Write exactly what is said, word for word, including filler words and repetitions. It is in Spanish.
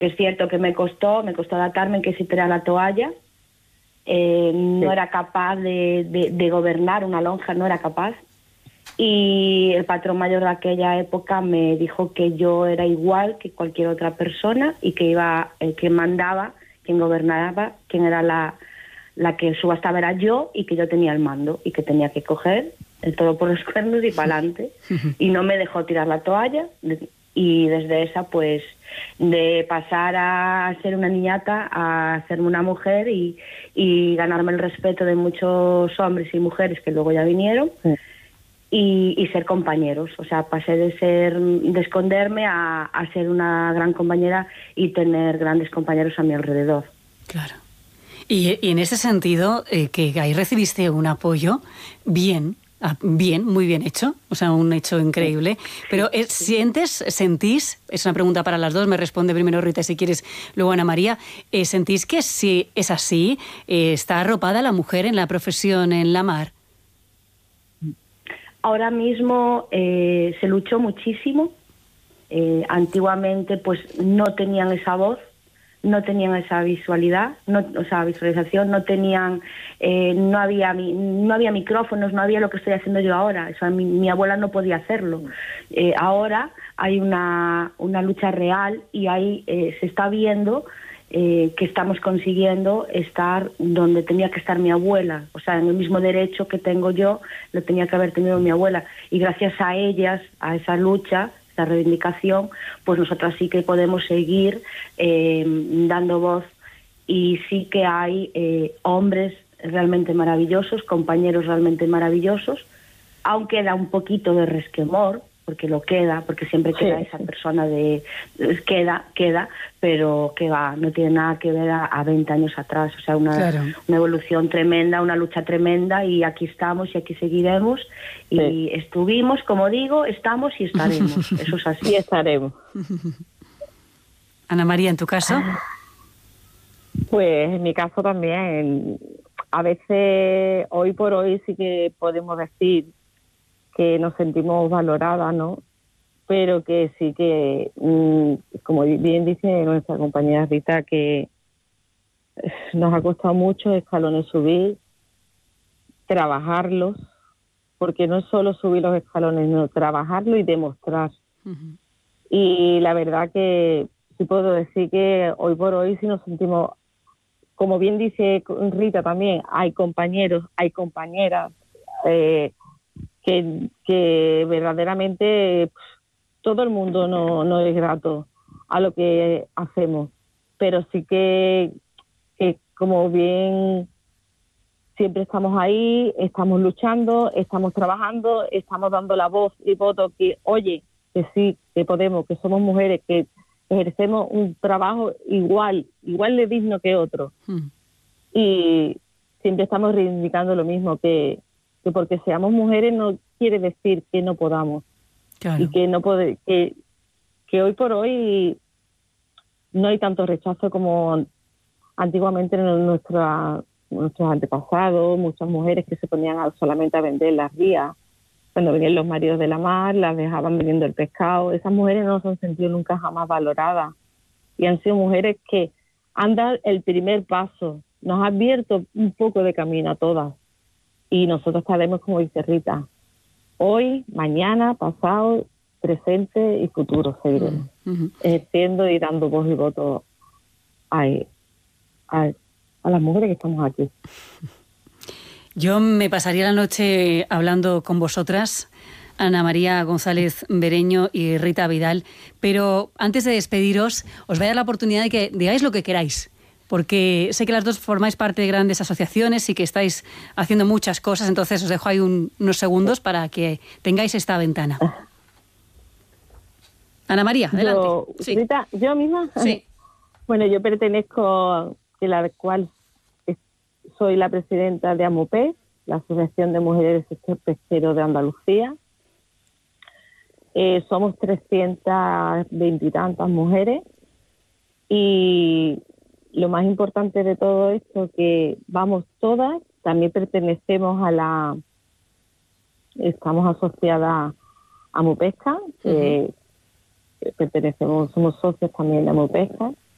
Es cierto que me costó, me costó adaptarme en que si tirar la toalla. Eh, no sí. era capaz de, de, de gobernar una lonja, no era capaz. Y el patrón mayor de aquella época me dijo que yo era igual que cualquier otra persona y que iba, el que mandaba, quien gobernaba, quien era la, la que subastaba era yo, y que yo tenía el mando y que tenía que coger el toro por los cuernos y para adelante. Y no me dejó tirar la toalla. Y desde esa, pues, de pasar a ser una niñata a ser una mujer y, y ganarme el respeto de muchos hombres y mujeres que luego ya vinieron. Sí. Y, y ser compañeros, o sea, pasé de ser de esconderme a, a ser una gran compañera y tener grandes compañeros a mi alrededor. Claro. Y, y en ese sentido, eh, que ahí recibiste un apoyo bien, bien, muy bien hecho, o sea, un hecho increíble. Sí, pero eh, sí. ¿sientes, sentís, es una pregunta para las dos, me responde primero Rita, si quieres, luego Ana María, eh, ¿sentís que si es así, eh, está arropada la mujer en la profesión en la mar? Ahora mismo eh, se luchó muchísimo. Eh, antiguamente, pues no tenían esa voz, no tenían esa visualidad, no, o sea, visualización, no tenían, eh, no había, no había micrófonos, no había lo que estoy haciendo yo ahora. O sea, mi, mi abuela no podía hacerlo. Eh, ahora hay una, una lucha real y ahí eh, se está viendo. Eh, que estamos consiguiendo estar donde tenía que estar mi abuela, o sea, en el mismo derecho que tengo yo, lo tenía que haber tenido mi abuela, y gracias a ellas, a esa lucha, esa reivindicación, pues nosotras sí que podemos seguir eh, dando voz, y sí que hay eh, hombres realmente maravillosos, compañeros realmente maravillosos, aunque da un poquito de resquemor, porque lo queda, porque siempre queda sí. esa persona de... queda, queda, pero que va, no tiene nada que ver a, a veinte años atrás, o sea, una, claro. una evolución tremenda, una lucha tremenda, y aquí estamos y aquí seguiremos, y sí. estuvimos, como digo, estamos y estaremos, eso es así. Y estaremos. Ana María, ¿en tu caso? Pues en mi caso también, a veces, hoy por hoy sí que podemos decir que nos sentimos valoradas, ¿no? Pero que sí que, mmm, como bien dice nuestra compañera Rita, que nos ha costado muchos escalones subir, trabajarlos, porque no es solo subir los escalones, sino trabajarlo y demostrar. Uh-huh. Y la verdad que sí puedo decir que hoy por hoy sí nos sentimos, como bien dice Rita también, hay compañeros, hay compañeras, eh, Que, que verdaderamente pff, todo el mundo no, no es grato a lo que hacemos, pero sí que, que como bien siempre estamos ahí, estamos luchando, estamos trabajando, estamos dando la voz y voto que, oye, que sí, que podemos, que somos mujeres, que ejercemos un trabajo igual, igual de digno que otro. Hmm. Y siempre estamos reivindicando lo mismo, que que porque seamos mujeres no quiere decir que no podamos. Claro. Y que no pode, que, que hoy por hoy no hay tanto rechazo como antiguamente en nuestra, nuestros antepasados, muchas mujeres que se ponían a, solamente a vender las vías. Cuando venían los maridos de la mar, las dejaban vendiendo el pescado. Esas mujeres no se han sentido nunca jamás valoradas. Y han sido mujeres que han dado el primer paso, nos ha abierto un poco de camino a todas. Y nosotros estaremos, como dice Rita, hoy, mañana, pasado, presente y futuro seguiremos. Uh-huh. Ejerciendo y dando voz y voto a, a, a las mujeres que estamos aquí. Yo me pasaría la noche hablando con vosotras, Ana María González Bereño y Rita Vidal, pero antes de despediros, os voy a dar la oportunidad de que digáis lo que queráis, porque sé que las dos formáis parte de grandes asociaciones y que estáis haciendo muchas cosas, entonces os dejo ahí un, unos segundos para que tengáis esta ventana. Ana María, adelante. Yo, sí. Rita, ¿yo misma? Sí. Bueno, yo pertenezco, de la cual soy la presidenta de AMUPES, la Asociación de Mujeres del Sector Pesquero de Andalucía. Eh, somos trescientas veinte y tantas mujeres y lo más importante de todo esto que vamos todas, también pertenecemos a la, estamos asociadas a AMUPESCA, uh-huh. eh, pertenecemos, somos socios también de AMUPESCA,